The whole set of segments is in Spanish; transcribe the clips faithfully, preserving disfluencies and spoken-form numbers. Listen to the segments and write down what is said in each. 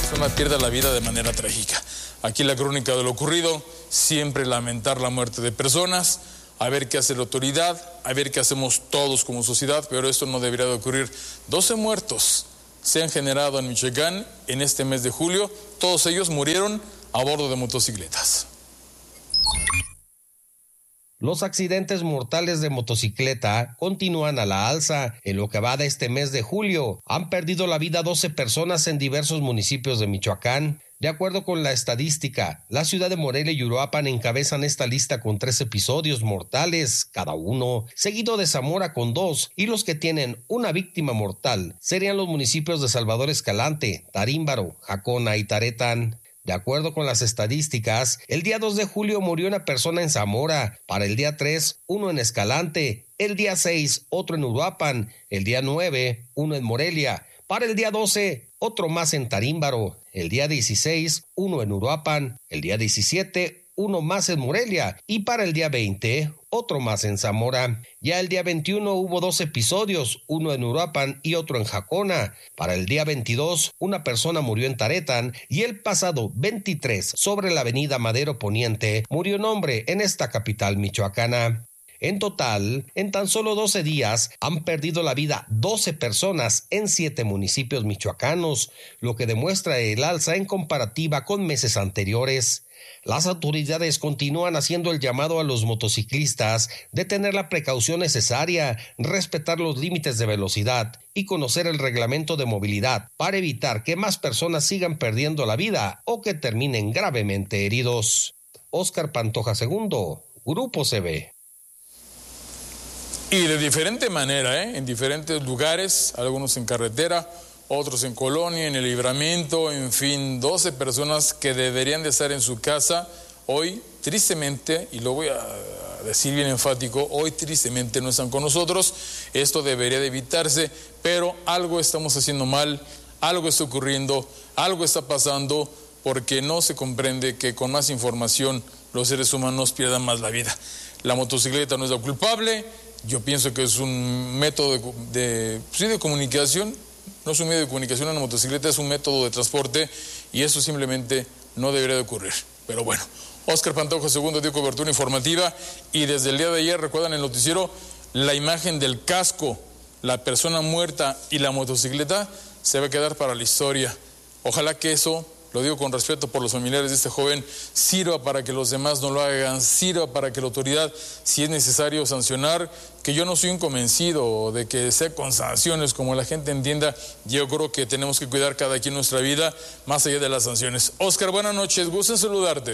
persona pierda la vida de manera trágica. Aquí la crónica de lo ocurrido, siempre lamentar la muerte de personas, a ver qué hace la autoridad, a ver qué hacemos todos como sociedad, pero esto no debería de ocurrir. doce muertos se han generado en Michoacán en este mes de julio, todos ellos murieron a bordo de motocicletas. Los accidentes mortales de motocicleta continúan a la alza. En lo que va de este mes de julio, han perdido la vida doce personas en diversos municipios de Michoacán. De acuerdo con la estadística, la ciudad de Morelia y Uruapan encabezan esta lista con tres episodios mortales cada uno, seguido de Zamora con dos, y los que tienen una víctima mortal serían los municipios de Salvador Escalante, Tarímbaro, Jacona y Taretán. De acuerdo con las estadísticas, el día dos de julio murió una persona en Zamora, para el día tres, uno en Escalante, el día seis, otro en Uruapan, el día nueve, uno en Morelia, para el día doce, otro más en Tarímbaro, el día dieciséis, uno en Uruapan, el día diecisiete, uno más en Morelia, y para el día veinte, otro más en Zamora. Ya el día veintiuno hubo dos episodios, uno en Uruapan y otro en Jacona. Para el día veintidós, una persona murió en Taretán, y el pasado veintitrés, sobre la avenida Madero Poniente, murió un hombre en esta capital michoacana. En total, en tan solo doce días, han perdido la vida doce personas en siete municipios michoacanos, lo que demuestra el alza en comparativa con meses anteriores. Las autoridades continúan haciendo el llamado a los motociclistas de tener la precaución necesaria, respetar los límites de velocidad y conocer el reglamento de movilidad para evitar que más personas sigan perdiendo la vida o que terminen gravemente heridos. Óscar Pantoja segundo, Grupo C V. Y de diferente manera, ¿eh? En diferentes lugares, algunos en carretera, otros en colonia, en el Libramiento, en fin, doce personas que deberían de estar en su casa, hoy tristemente, y lo voy a decir bien enfático, hoy tristemente no están con nosotros. Esto debería de evitarse, pero algo estamos haciendo mal, algo está ocurriendo, algo está pasando, porque no se comprende que con más información los seres humanos pierdan más la vida. La motocicleta no es la culpable. Yo pienso que es un método de, de, sí, de comunicación, no es un medio de comunicación, una motocicleta es un método de transporte y eso simplemente no debería de ocurrir. Pero bueno, Óscar Pantoja segundo dio cobertura informativa y desde el día de ayer, recuerdan el noticiero, la imagen del casco, la persona muerta y la motocicleta se va a quedar para la historia. Ojalá que eso, lo digo con respeto por los familiares de este joven, sirva para que los demás no lo hagan, sirva para que la autoridad, si es necesario sancionar, que yo no soy un convencido de que sea con sanciones, como la gente entienda. Yo creo que tenemos que cuidar cada quien nuestra vida, más allá de las sanciones. Óscar, buenas noches, gusto en saludarte.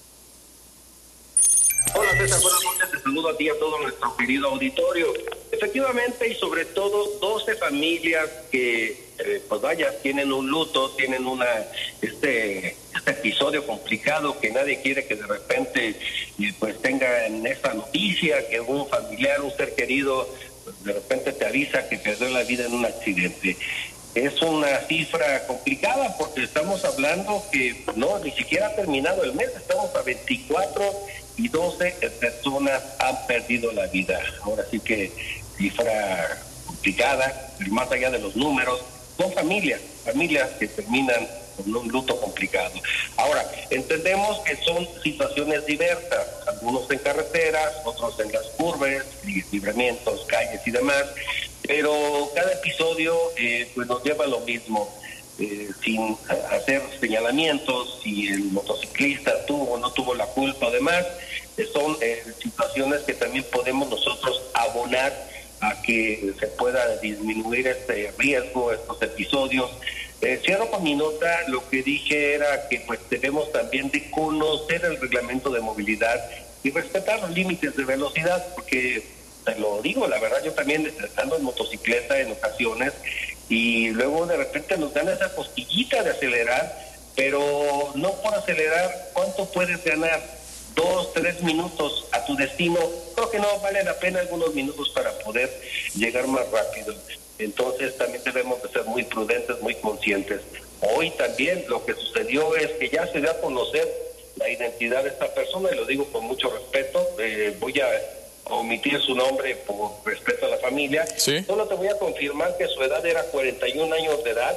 Hola César, buenas noches, te saludo a ti y a todo nuestro querido auditorio. Efectivamente, y sobre todo doce familias que, eh, pues vaya, tienen un luto, tienen una este, este episodio complicado que nadie quiere que de repente eh, pues tengan esta noticia, que un familiar, un ser querido, pues, de repente te avisa que perdió la vida en un accidente. Es una cifra complicada porque estamos hablando que no, ni siquiera ha terminado el mes, estamos a veinticuatro y doce personas han perdido la vida. Ahora sí que cifra complicada, más allá de los números, son familias, familias que terminan con un luto complicado. Ahora, entendemos que son situaciones diversas, algunos en carreteras, otros en las curvas, libramientos, calles y demás, pero cada episodio eh, pues nos lleva a lo mismo. Eh, sin hacer señalamientos si el motociclista tuvo o no tuvo la culpa o demás, eh, son eh, situaciones que también podemos nosotros abonar a que se pueda disminuir este riesgo, estos episodios. Eh, cierro con mi nota, lo que dije era que pues debemos también de conocer el reglamento de movilidad y respetar los límites de velocidad, porque te lo digo, la verdad, yo también ando en motocicleta en ocasiones y luego de repente nos dan esa cosquillita de acelerar, pero no por acelerar, ¿cuánto puedes ganar? Dos, tres minutos a tu destino. Creo que no vale la pena algunos minutos para poder llegar más rápido. Entonces también debemos de ser muy prudentes, muy conscientes. Hoy también lo que sucedió es que ya se dio a conocer la identidad de esta persona, y lo digo con mucho respeto. Eh, voy a omitir su nombre por respeto a la familia. ¿Sí? Solo te voy a confirmar que su edad era cuarenta y un años de edad,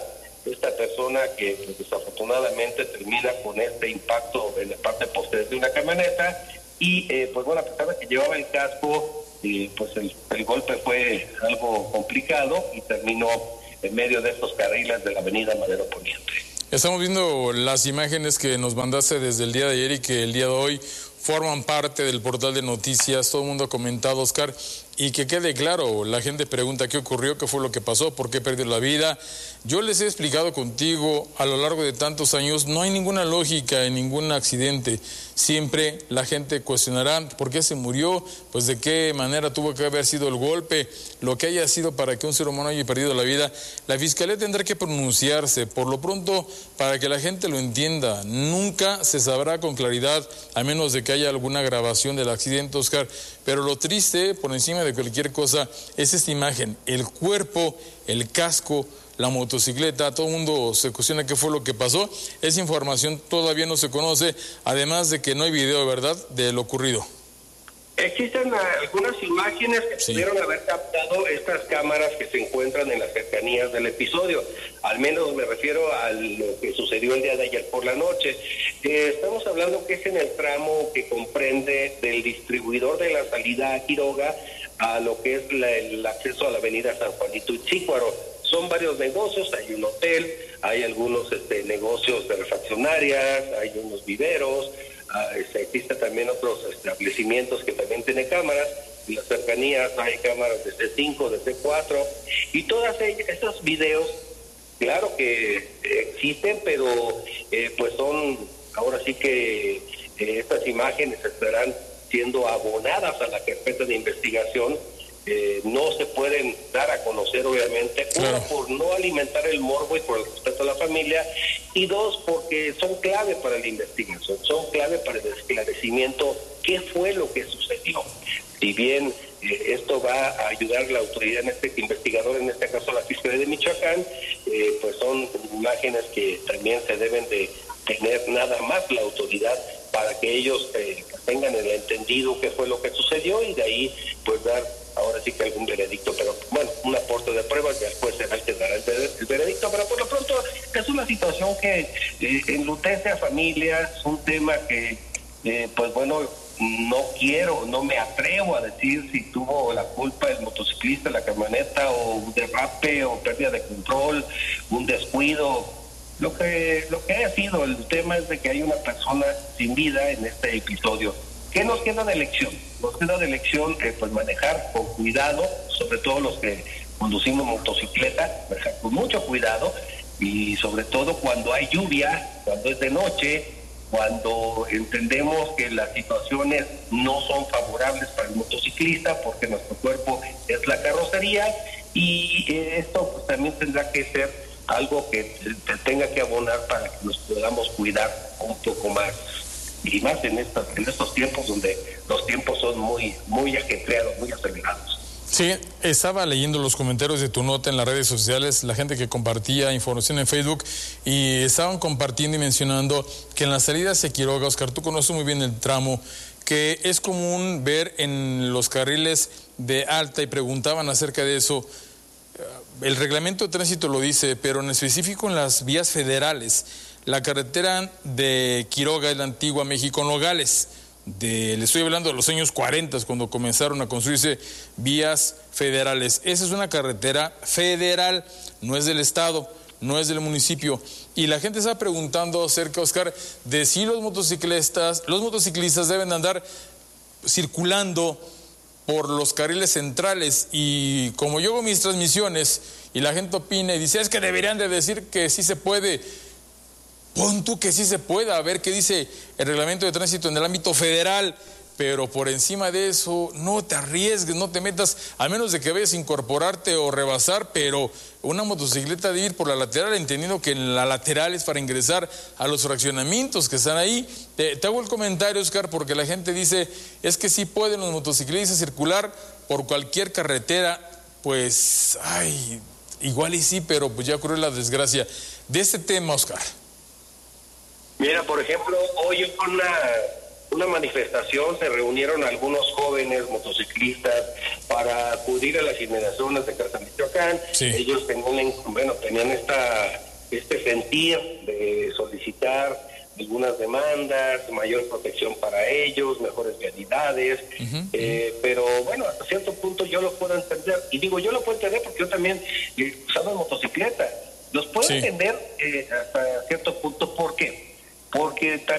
esta persona que pues, desafortunadamente termina con este impacto en la parte posterior de una camioneta y eh, pues bueno, a pesar de que llevaba el casco, eh, pues el, el golpe fue algo complicado y terminó en medio de estos carriles de la avenida Madero Poniente. Estamos viendo las imágenes que nos mandaste desde el día de ayer y que el día de hoy forman parte del portal de noticias. Todo el mundo ha comentado, Oscar, y que quede claro, la gente pregunta qué ocurrió, qué fue lo que pasó, por qué perdió la vida. Yo les he explicado contigo a lo largo de tantos años, no hay ninguna lógica en ningún accidente. Siempre la gente cuestionará por qué se murió, pues de qué manera tuvo que haber sido el golpe, lo que haya sido para que un ser humano haya perdido la vida. La Fiscalía tendrá que pronunciarse, por lo pronto, para que la gente lo entienda. Nunca se sabrá con claridad, a menos de que haya alguna grabación del accidente, Oscar. Pero lo triste, por encima de cualquier cosa, es esta imagen, el cuerpo, el casco, la motocicleta. Todo el mundo se cuestiona qué fue lo que pasó. Esa información todavía no se conoce, además de que no hay video, ¿verdad?, de lo ocurrido. Existen algunas imágenes que sí pudieron haber captado estas cámaras que se encuentran en las cercanías del episodio. Al menos me refiero a lo que sucedió el día de ayer por la noche. Eh, estamos hablando que es en el tramo que comprende del distribuidor de la salida a Quiroga a lo que es la, el acceso a la avenida San Juanito y Chícuaro. Son varios negocios, hay un hotel, hay algunos este, negocios de refaccionarias, hay unos viveros, uh, este, existen también otros establecimientos que también tienen cámaras. En las cercanías hay cámaras de C cinco, de C cuatro, y todas ellas, esos videos, claro que existen, pero eh, pues son, ahora sí que eh, estas imágenes estarán siendo abonadas a la carpeta de investigación. Eh, no se pueden dar a conocer, obviamente, claro. Uno, por no alimentar el morbo y por el respeto a la familia, y dos, porque son clave para la investigación, son clave para el esclarecimiento qué fue lo que sucedió. Si bien eh, esto va a ayudar a la autoridad en este investigador, en este caso la Fiscalía de Michoacán, eh, pues son imágenes que también se deben de tener nada más la autoridad para que ellos eh, tengan el entendido qué fue lo que sucedió y de ahí pues dar ahora sí que algún veredicto, pero bueno, un aporte de pruebas, después será el que dará el, el veredicto, pero por lo pronto es una situación que eh, enlutece a familias, un tema que eh, pues bueno, no quiero, no me atrevo a decir si tuvo la culpa el motociclista, la camioneta, o un derrape, o pérdida de control, un descuido. Lo que lo que ha sido el tema es de que hay una persona sin vida en este episodio. ¿Qué nos queda de lección? Nos queda de lección eh, pues manejar con cuidado, sobre todo los que conducimos motocicleta, manejar con mucho cuidado, y sobre todo cuando hay lluvia, cuando es de noche, cuando entendemos que las situaciones no son favorables para el motociclista porque nuestro cuerpo es la carrocería, y eh, esto pues también tendrá que ser algo que se tenga que abonar para que nos podamos cuidar un poco más, y más en estos, en estos tiempos donde los tiempos son muy, muy ajetreados, muy acelerados. Sí, estaba leyendo los comentarios de tu nota en las redes sociales, la gente que compartía información en Facebook, y estaban compartiendo y mencionando que en la salida hacia Quiroga, Oscar, tú conoces muy bien el tramo, que es común ver en los carriles de alta, y preguntaban acerca de eso. El reglamento de tránsito lo dice, pero en específico en las vías federales. La carretera de Quiroga es la antigua México-Nogales. De, le estoy hablando de los años cuarenta, cuando comenzaron a construirse vías federales. Esa es una carretera federal, no es del estado, no es del municipio. Y la gente está preguntando acerca, Oscar, de si los motociclistas, los motociclistas deben andar circulando por los carriles centrales. Y como yo hago mis transmisiones y la gente opina y dice, es que deberían de decir que sí se puede. Pon tú que sí se pueda, a ver qué dice el reglamento de tránsito en el ámbito federal, pero por encima de eso no te arriesgues, no te metas, a menos de que vayas a incorporarte o rebasar, pero una motocicleta debe ir por la lateral, entendiendo que en la lateral es para ingresar a los fraccionamientos que están ahí. Te, te hago el comentario, Oscar, porque la gente dice, es que sí pueden los motociclistas circular por cualquier carretera. Pues, ay, igual y sí, pero pues ya ocurrió la desgracia de este tema, Oscar. Mira, por ejemplo, hoy en una, una manifestación se reunieron algunos jóvenes motociclistas para acudir a las inmediaciones de Casa Michoacán. Sí. Ellos tenían, bueno, tenían esta este sentir de solicitar algunas demandas, mayor protección para ellos, mejores vialidades, uh-huh. eh, pero bueno, hasta cierto punto yo lo puedo entender, y digo yo lo puedo entender porque yo también eh, usaba motocicleta, los puedo sí. entender eh, hasta cierto punto. ¿Por qué? Porque también